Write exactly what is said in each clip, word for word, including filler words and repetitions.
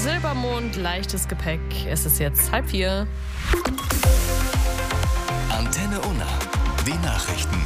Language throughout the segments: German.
Silbermond, leichtes Gepäck. Es ist jetzt halb vier. Antenne Unna, die Nachrichten.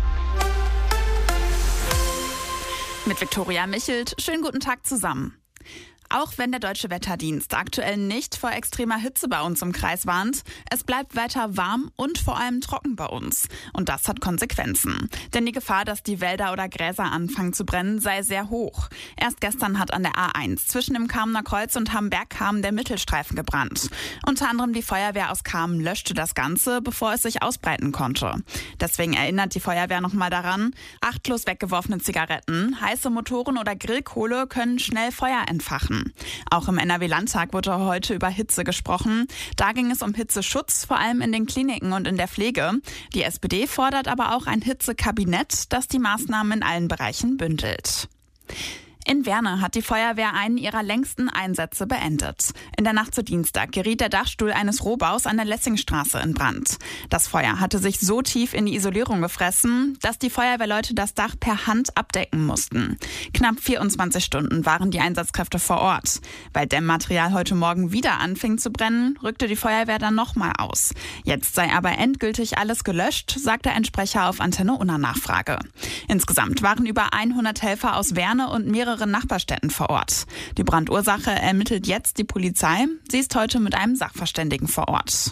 Mit Viktoria Michelt. Schönen guten Tag zusammen. Auch wenn der Deutsche Wetterdienst aktuell nicht vor extremer Hitze bei uns im Kreis warnt, es bleibt weiter warm und vor allem trocken bei uns. Und das hat Konsequenzen. Denn die Gefahr, dass die Wälder oder Gräser anfangen zu brennen, sei sehr hoch. Erst gestern hat an der A eins zwischen dem Kamener Kreuz und Hamm-Bergkamen der Mittelstreifen gebrannt. Unter anderem die Feuerwehr aus Kamen löschte das Ganze, bevor es sich ausbreiten konnte. Deswegen erinnert die Feuerwehr nochmal daran, achtlos weggeworfene Zigaretten, heiße Motoren oder Grillkohle können schnell Feuer entfachen. Auch im N R W-Landtag wurde heute über Hitze gesprochen. Da ging es um Hitzeschutz, vor allem in den Kliniken und in der Pflege. Die S P D fordert aber auch ein Hitzekabinett, das die Maßnahmen in allen Bereichen bündelt. In Werne hat die Feuerwehr einen ihrer längsten Einsätze beendet. In der Nacht zu Dienstag geriet der Dachstuhl eines Rohbaus an der Lessingstraße in Brand. Das Feuer hatte sich so tief in die Isolierung gefressen, dass die Feuerwehrleute das Dach per Hand abdecken mussten. Knapp vierundzwanzig Stunden waren die Einsatzkräfte vor Ort. Weil Dämmmaterial heute Morgen wieder anfing zu brennen, rückte die Feuerwehr dann nochmal aus. Jetzt sei aber endgültig alles gelöscht, sagte ein Sprecher auf Antenne Unna Nachfrage. Insgesamt waren über hundert Helfer aus Werne und mehrere Nachbarstädten vor Ort. Die Brandursache ermittelt jetzt die Polizei. Sie ist heute mit einem Sachverständigen vor Ort.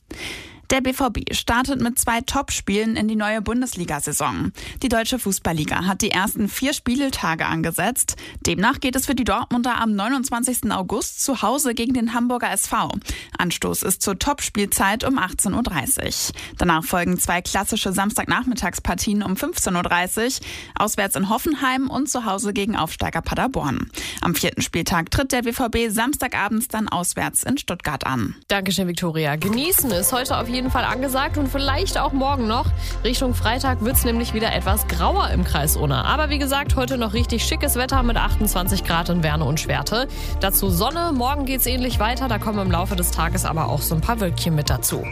Der B V B startet mit zwei Topspielen in die neue Bundesliga-Saison. Die Deutsche Fußballliga hat die ersten vier Spieltage angesetzt. Demnach geht es für die Dortmunder am neunundzwanzigsten August zu Hause gegen den Hamburger S V. Anstoß ist zur Topspielzeit um achtzehn Uhr dreißig. Danach folgen zwei klassische Samstagnachmittagspartien um fünfzehn Uhr dreißig, auswärts in Hoffenheim und zu Hause gegen Aufsteiger Paderborn. Am vierten Spieltag tritt der B V B samstagabends dann auswärts in Stuttgart an. Dankeschön, Viktoria. Genießen ist heute auf jeden Fall angesagt und vielleicht auch morgen noch. Richtung Freitag wird es nämlich wieder etwas grauer im Kreis Unna. Aber wie gesagt, heute noch richtig schickes Wetter mit achtundzwanzig Grad in Werne und Schwerte. Dazu Sonne, morgen geht es ähnlich weiter, da kommen im Laufe des Tages aber auch so ein paar Wölkchen mit dazu.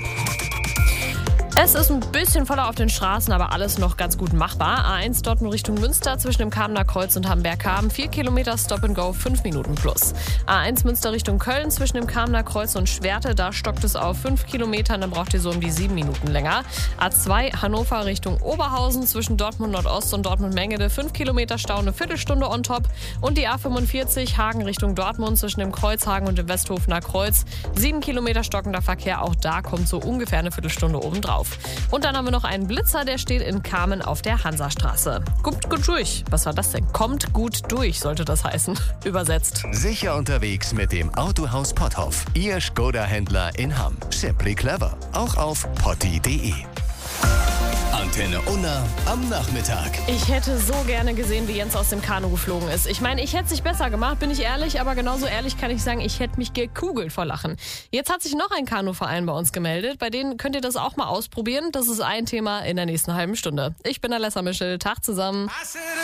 Es ist ein bisschen voller auf den Straßen, aber alles noch ganz gut machbar. A eins Dortmund Richtung Münster zwischen dem Kamener Kreuz und Hamm-Bergkamen. vier Kilometer Stop and Go, fünf Minuten plus. A eins Münster Richtung Köln zwischen dem Kamener Kreuz und Schwerte. Da stockt es auf fünf Kilometern, dann braucht ihr so um die sieben Minuten länger. A zwei Hannover Richtung Oberhausen zwischen Dortmund Nordost und Dortmund Mengede. fünf Kilometer Stau, eine Viertelstunde on top. Und die A fünfundvierzig Hagen Richtung Dortmund zwischen dem Kreuzhagen und dem Westhofener Kreuz. sieben Kilometer stockender Verkehr, auch da kommt so ungefähr eine Viertelstunde obendrauf. Und dann haben wir noch einen Blitzer, der steht in Kamen auf der Hansastraße. Kommt gut durch. Was war das denn? Kommt gut durch, sollte das heißen. Übersetzt. Sicher unterwegs mit dem Autohaus Potthoff. Ihr Skoda-Händler in Hamm. Simply clever. Auch auf potti punkt de. Antenne Unna am Nachmittag. Ich hätte so gerne gesehen, wie Jens aus dem Kanu geflogen ist. Ich meine, ich hätte es nicht besser gemacht, bin ich ehrlich, aber genauso ehrlich kann ich sagen, ich hätte mich gekugelt vor Lachen. Jetzt hat sich noch ein Kanuverein bei uns gemeldet, bei denen könnt ihr das auch mal ausprobieren. Das ist ein Thema in der nächsten halben Stunde. Ich bin Alessa Michel, Tag zusammen.